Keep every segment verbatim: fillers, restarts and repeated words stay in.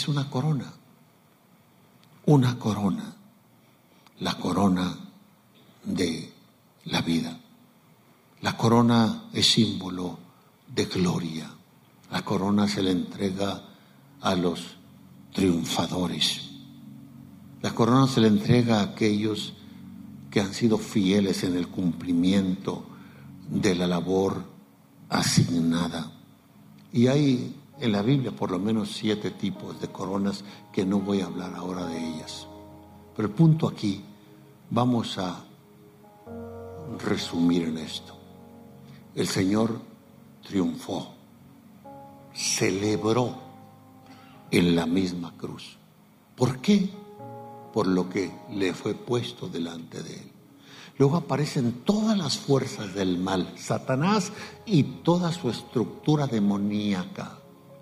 es una corona, una corona, la corona de la vida. La corona es símbolo de gloria. La corona se le entrega a los triunfadores. La corona se le entrega a aquellos que han sido fieles en el cumplimiento de la labor asignada. Y hay en la Biblia por lo menos siete tipos de coronas que no voy a hablar ahora de ellas. Pero el punto aquí, vamos a resumir en esto. El Señor triunfó, celebró en la misma cruz. ¿Por qué? Por lo que le fue puesto delante de él. Luego aparecen todas las fuerzas del mal, Satanás y toda su estructura demoníaca,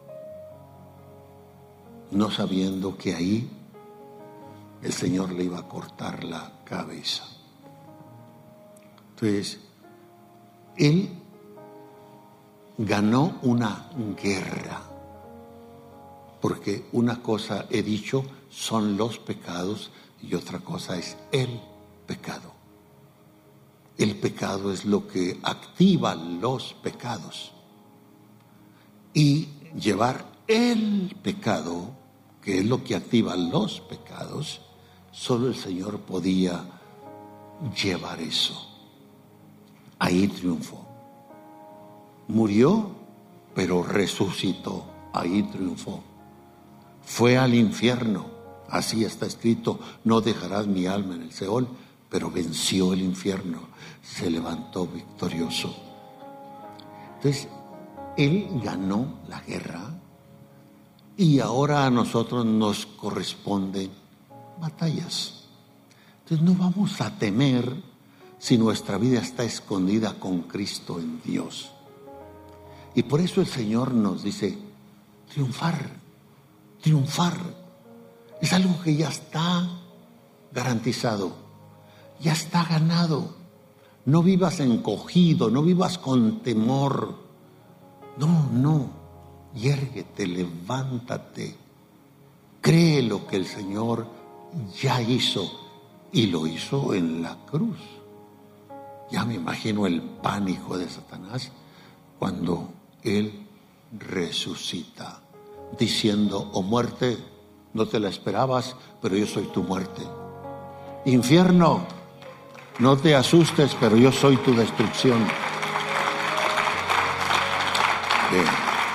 no sabiendo que ahí el Señor le iba a cortar la cabeza. Entonces, él ganó una guerra, porque una cosa he dicho son los pecados y otra cosa es el pecado. El pecado es lo que activa los pecados, y llevar el pecado, que es lo que activa los pecados, solo el Señor podía llevar eso. Ahí triunfó. Murió, pero resucitó. Ahí triunfó. Fue al infierno. Así está escrito: no dejarás mi alma en el Seol, pero venció el infierno. Se levantó victorioso. Entonces, él ganó la guerra y ahora a nosotros nos corresponden batallas. Entonces, no vamos a temer si nuestra vida está escondida con Cristo en Dios. Y por eso el Señor nos dice: triunfar, triunfar. Es algo que ya está garantizado, ya está ganado. No vivas encogido, no vivas con temor. No, no. Yérguete, levántate. Cree lo que el Señor ya hizo, y lo hizo en la cruz. Ya me imagino el pánico de Satanás cuando él resucita, diciendo: oh muerte, no te la esperabas, pero yo soy tu muerte. Infierno, no te asustes, pero yo soy tu destrucción. Bien.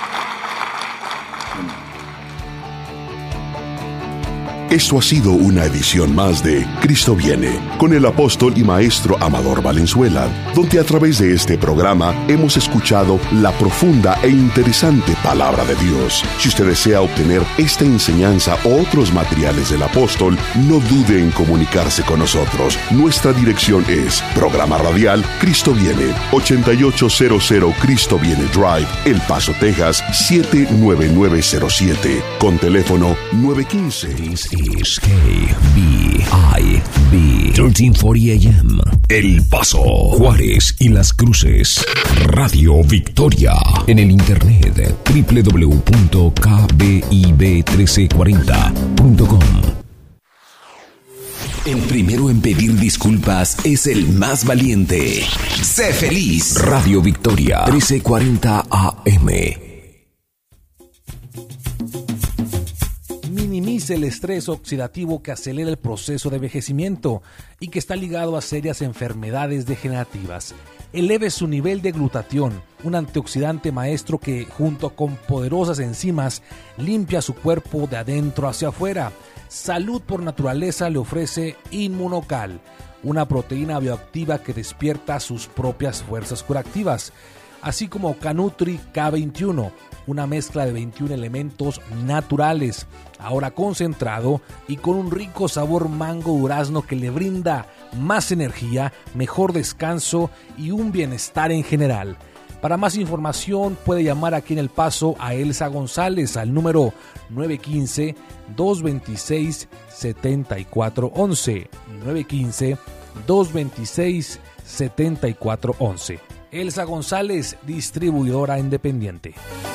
Esto ha sido una edición más de Cristo Viene, con el apóstol y maestro Amador Valenzuela, donde a través de este programa hemos escuchado la profunda e interesante palabra de Dios. Si usted desea obtener esta enseñanza o otros materiales del apóstol, no dude en comunicarse con nosotros. Nuestra dirección es Programa Radial Cristo Viene, ochenta y ocho cero cero Cristo Viene Drive, El Paso, Texas, siete nueve nueve cero siete, con teléfono nueve uno cinco. Is K B I B trece cuarenta A M El Paso, Juárez y Las Cruces. Radio Victoria. En el internet doble u doble u doble u punto k b i b trece cuarenta punto com. El primero en pedir disculpas es el más valiente. Sé feliz. Radio Victoria, trece cuarenta A M. Minimice el estrés oxidativo que acelera el proceso de envejecimiento y que está ligado a serias enfermedades degenerativas. Eleve su nivel de glutatión, un antioxidante maestro que, junto con poderosas enzimas, limpia su cuerpo de adentro hacia afuera. Salud por Naturaleza le ofrece Inmunocal, una proteína bioactiva que despierta sus propias fuerzas curativas, así como Canutri K veintiuno, una mezcla de veintiún elementos naturales, ahora concentrado y con un rico sabor mango durazno que le brinda más energía, mejor descanso y un bienestar en general. Para más información puede llamar aquí en El Paso a Elsa González al número nueve uno cinco, dos dos seis, siete cuatro uno uno, nueve uno cinco, dos dos seis, siete cuatro uno uno. Elsa González, distribuidora independiente.